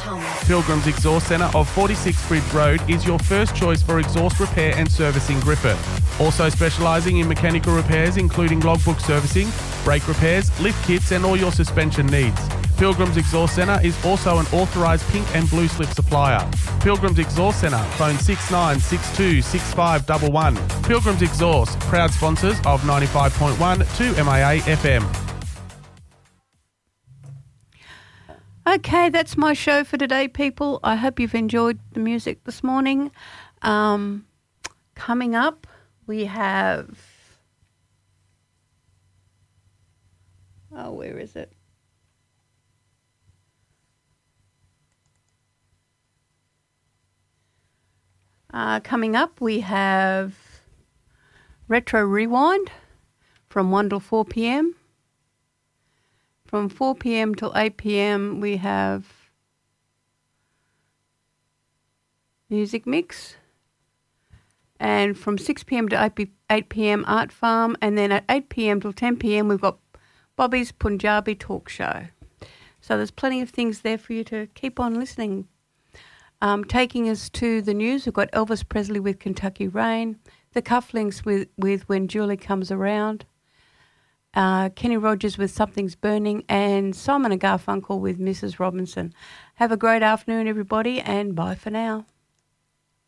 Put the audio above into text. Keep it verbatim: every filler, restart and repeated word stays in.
com. Pilgrim's Exhaust Centre of forty-six Bridge Road is your first choice for exhaust repair and service in Griffith. Also specialising in mechanical repairs including logbook servicing, brake repairs, lift kits and all your suspension needs. Pilgrim's Exhaust Centre is also an authorised pink and blue slip supplier. Pilgrim's Exhaust Centre, phone six nine six two six five one one. Pilgrim's Exhaust, proud sponsors of ninety-five point one two M I A F M. Okay, that's my show for today, people. I hope you've enjoyed the music this morning. Um, coming up, we have... Oh, where is it? Uh, coming up, we have Retro Rewind from one till four p.m. From four p.m. till eight p.m. we have Music Mix. And from six p.m. to eight p.m. Art Farm. And then at eight p.m. till ten p.m. we've got Bobby's Punjabi Talk Show. So there's plenty of things there for you to keep on listening. Um, taking us to the news, we've got Elvis Presley with Kentucky Rain, the Cufflinks with, with When Julie Comes Around, uh, Kenny Rogers with Something's Burning, and Simon and Garfunkel with Missus Robinson. Have a great afternoon, everybody, and bye for now.